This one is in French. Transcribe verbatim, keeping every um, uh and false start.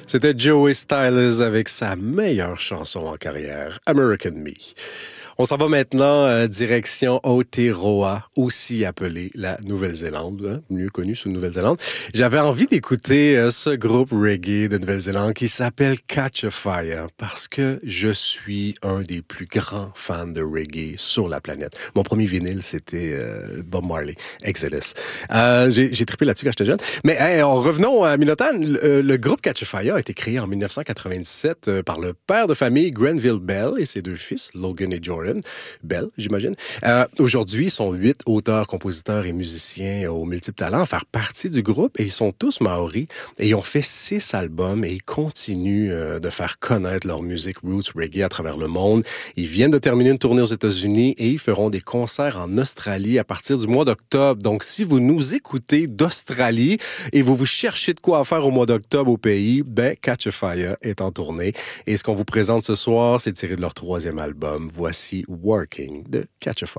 C'était Joey Styles avec sa meilleure chanson en carrière, American Me. On s'en va maintenant euh, direction Aotearoa, aussi appelée la Nouvelle-Zélande, hein, mieux connue sous Nouvelle-Zélande. J'avais envie d'écouter euh, ce groupe reggae de Nouvelle-Zélande qui s'appelle Catch a Fire parce que je suis un des plus grands fans de reggae sur la planète. Mon premier vinyle, c'était euh, Bob Marley, Exodus. Euh, j'ai, j'ai trippé là-dessus quand j'étais jeune. Mais hey, en revenons à Minotan, le, le groupe Catch a Fire a été créé en dix-neuf cent quatre-vingt-dix-sept euh, par le père de famille Grenville Bell et ses deux fils, Logan et Jordan. Bell, j'imagine. Euh, aujourd'hui, ils sont huit auteurs, compositeurs et musiciens aux multiples talents à faire partie du groupe et ils sont tous maoris et ils ont fait six albums et ils continuent euh, de faire connaître leur musique roots reggae à travers le monde. Ils viennent de terminer une tournée aux États-Unis et ils feront des concerts en Australie à partir du mois d'octobre. Donc, si vous nous écoutez d'Australie et vous vous cherchez de quoi faire au mois d'octobre au pays, ben, Catch a Fire est en tournée. Et ce qu'on vous présente ce soir, c'est tiré de leur troisième album. Voici Working de Catch a Fire.